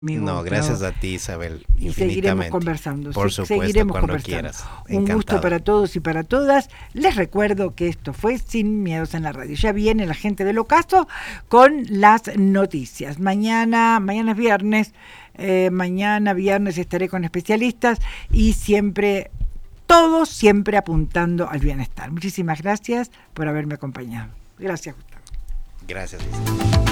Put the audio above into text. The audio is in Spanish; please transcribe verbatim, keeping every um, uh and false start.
No, gracias a ti, Isabel, y seguiremos conversando. Por supuesto, seguiremos cuando conversando. quieras. Un Encantado. gusto para todos y para todas. Les recuerdo que esto fue Sin Miedos en la Radio. Ya viene la gente del Ocaso con las noticias. Mañana, mañana es viernes, eh, mañana viernes estaré con especialistas y siempre, todos siempre apuntando al bienestar. Muchísimas gracias por haberme acompañado. Gracias, Gustavo. Gracias, Isabel.